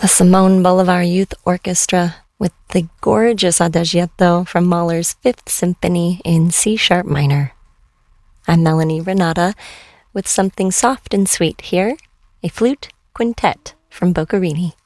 The Simone Bolivar Youth Orchestra with the gorgeous Adagietto from Mahler's Fifth Symphony in C-sharp minor. I'm Melanie Renata with something soft and sweet here, a flute quintet from Boccherini.